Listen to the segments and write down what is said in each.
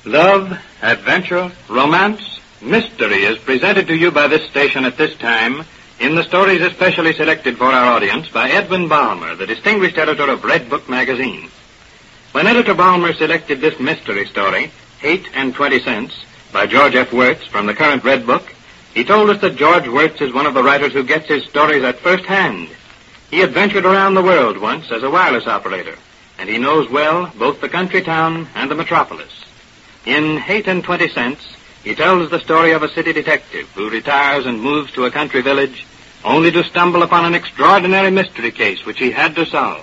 Love, adventure, romance, mystery is presented to you by this station at this time in the stories especially selected for our audience by Edwin Balmer, the distinguished editor of Red Book magazine. When Editor Balmer selected this mystery story, Hate and 20 Cents, by George F. Wirtz from the current Red Book, he told us that George Wirtz is one of the writers who gets his stories at first hand. He adventured around the world once as a wireless operator, and he knows well both the country town and the metropolis. In Hate and 20 Cents, he tells the story of a city detective who retires and moves to a country village only to stumble upon an extraordinary mystery case which he had to solve.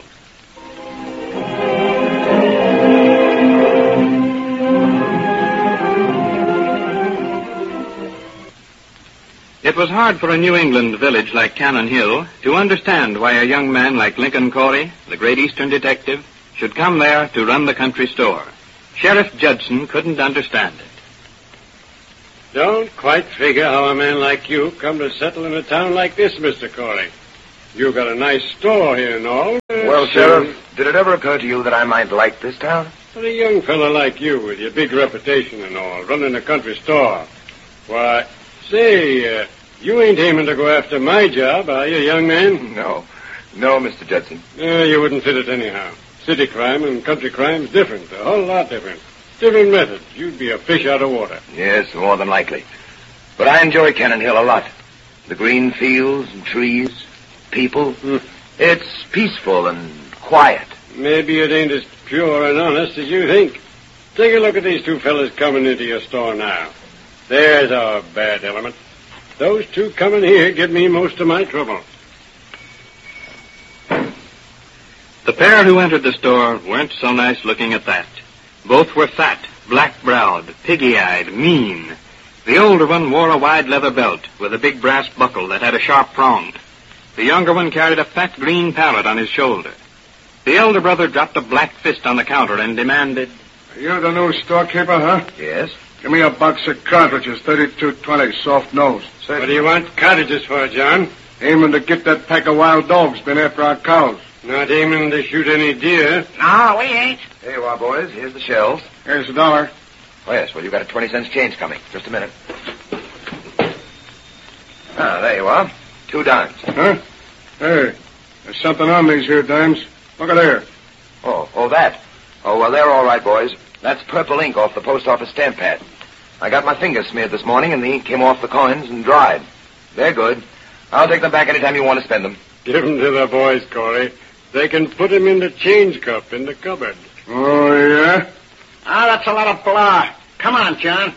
It was hard for a New England village like Cannon Hill to understand why a young man like Lincoln Corey, the great Eastern detective, should come there to run the country store. Sheriff Judson couldn't understand it. Don't quite figure how a man like you come to settle in a town like this, Mr. Corey. You got a nice store here and all. Well, Sheriff, did it ever occur to you that I might like this town? For a young fellow like you with your big reputation and all, running a country store. Why, say, you ain't aiming to go after my job, are you, young man? No, Mr. Judson. You wouldn't fit it anyhow. City crime and country crime's different, a whole lot different. Different methods. You'd be a fish out of water. Yes, more than likely. But I enjoy Cannon Hill a lot. The green fields and trees, people. It's peaceful and quiet. Maybe it ain't as pure and honest as you think. Take a look at these two fellas coming into your store now. There's our bad element. Those two coming here give me most of my trouble. The pair who entered the store weren't so nice looking at that. Both were fat, black-browed, piggy-eyed, mean. The older one wore a wide leather belt with a big brass buckle that had a sharp prong. The younger one carried a fat green pallet on his shoulder. The elder brother dropped a black fist on the counter and demanded, You're the new storekeeper, huh? Yes? Give me a box of cartridges, 3220, soft nose. What do you want cartridges for, John? Aiming to get that pack of wild dogs been after our cows. Not aiming to shoot any deer. No, we ain't. Here you are, boys. Here's the shells. Here's a dollar. Oh, yes. Well, you got a 20 cents change coming. Just a minute. Ah, there you are. 2 dimes. Huh? Hey, there's something on these here dimes. Look at there. Oh, that. Oh, well, they're all right, boys. That's purple ink off the post office stamp pad. I got my fingers smeared this morning, and the ink came off the coins and dried. They're good. I'll take them back anytime you want to spend them. Give them to the boys, Corey. They can put them in the change cup in the cupboard. Oh, yeah? Ah, that's a lot of blah. Come on, John.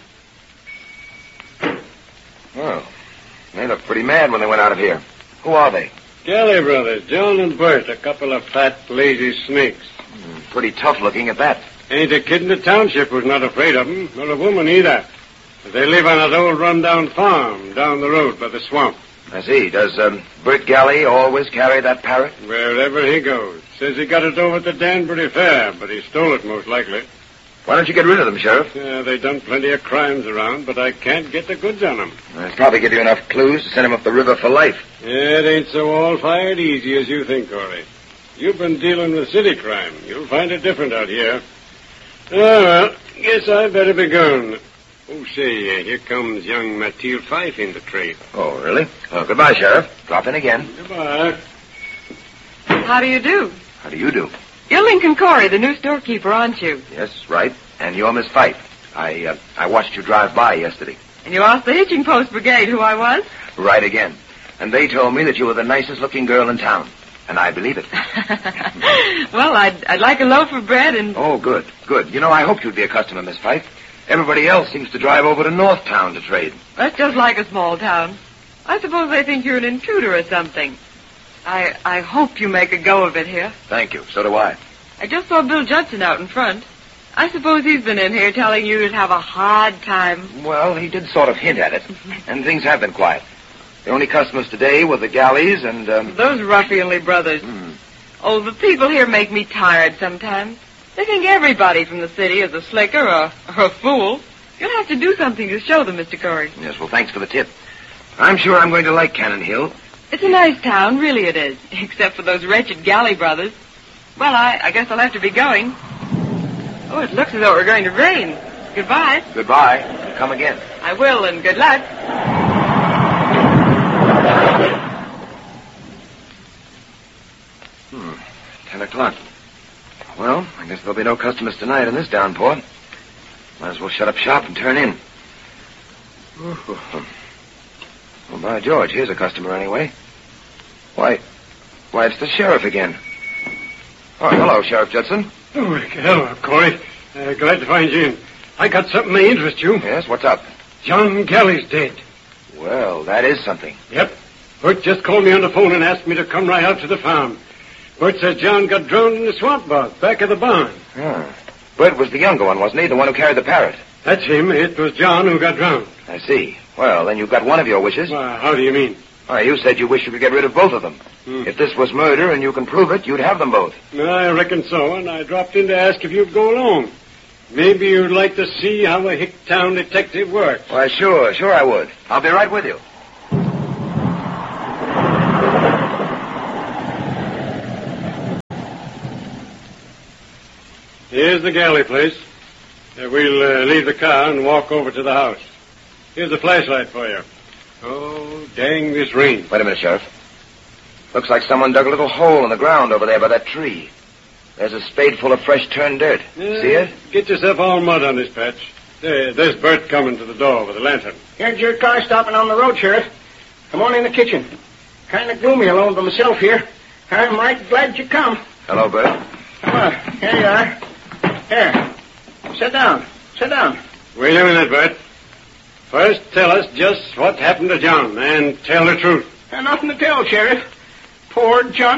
Well, they looked pretty mad when they went out of here. Who are they? Galley brothers, John and Bert, a couple of fat, lazy snakes. Pretty tough looking at that. Ain't a kid in the township who's not afraid of them, nor a woman either. They live on that old run-down farm down the road by the swamp. I see. Does Bert Galley always carry that parrot? Wherever he goes. Says he got it over at the Danbury Fair, but he stole it most likely. Why don't you get rid of them, Sheriff? They done plenty of crimes around, but I can't get the goods on them. I'll probably give you enough clues to send him up the river for life. It ain't so all-fired easy as you think, Corey. You've been dealing with city crime. You'll find it different out here. Oh, well, guess I better be going. Oh, say, here comes young Matthiel Fife in the trade. Oh, really? Oh, goodbye, Sheriff. Drop in again. Goodbye. How do you do? How do you do? You're Lincoln Corey, the new storekeeper, aren't you? Yes, right. And you're Miss Fife. I watched you drive by yesterday. And you asked the hitching post brigade who I was? Right again. And they told me that you were the nicest looking girl in town. And I believe it. Well, I'd like a loaf of bread and... Oh, good. You know, I hoped you'd be a customer, Miss Fife. Everybody else seems to drive over to Northtown to trade. That's just like a small town. I suppose they think you're an intruder or something. I hope you make a go of it here. Thank you. So do I. I just saw Bill Judson out in front. I suppose he's been in here telling you you'd have a hard time. Well, he did sort of hint at it. And things have been quiet. The only customers today were the Galleys and, Those ruffianly brothers. Oh, the people here make me tired sometimes. They think everybody from the city is a slicker or a fool. You'll have to do something to show them, Mr. Corey. Yes, well, thanks for the tip. I'm sure I'm going to like Cannon Hill. It's a nice town, really it is, except for those wretched Galley brothers. Well, I guess I'll have to be going. Oh, it looks as though it were going to rain. Goodbye. Goodbye. Come again. I will, and good luck. 10 o'clock. Well, I guess there'll be no customers tonight in this downpour. Might as well shut up shop and turn in. Well, by George, here's a customer anyway. Why, it's the sheriff again. Oh, hello, Sheriff Judson. Oh, hello, Corey. Glad to find you in. I got something may interest you. Yes, what's up? John Galley's dead. Well, that is something. Yep. Bert just called me on the phone and asked me to come right out to the farm. Bert says John got drowned in the swamp bog back of the barn. Bert was the younger one, wasn't he? The one who carried the parrot. That's him. It was John who got drowned. I see. Well, then you've got one of your wishes. How do you mean? Why, you said you wish you could get rid of both of them. If this was murder and you can prove it, you'd have them both. I reckon so, and I dropped in to ask if you'd go along. Maybe you'd like to see how a Hicktown detective works. Why, sure I would. I'll be right with you. Here's the Galley place. We'll leave the car and walk over to the house. Here's a flashlight for you. Oh, dang this rain. Wait a minute, Sheriff. Looks like someone dug a little hole in the ground over there by that tree. There's a spade full of fresh turned dirt. See it? Get yourself all mud on this patch. There's Bert coming to the door with a lantern. Here's your car stopping on the road, Sheriff. Come on in the kitchen. Kind of gloomy alone by myself here. I'm right glad you come. Hello, Bert. Come on. Here you are. Here. Sit down. Sit down. Wait a minute, Bert. First, tell us just what happened to John, and tell the truth. Nothing to tell, Sheriff. Poor John